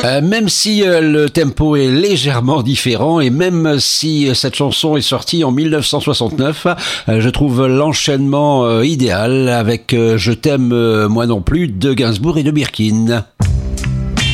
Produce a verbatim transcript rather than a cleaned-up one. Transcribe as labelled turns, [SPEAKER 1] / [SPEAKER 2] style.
[SPEAKER 1] Euh, même si euh, le tempo est légèrement différent et même si euh, cette chanson est sortie en mille neuf cent soixante-neuf, euh, je trouve l'enchaînement euh, idéal avec euh, Je t'aime euh, moi non plus de Gainsbourg et de Birkin.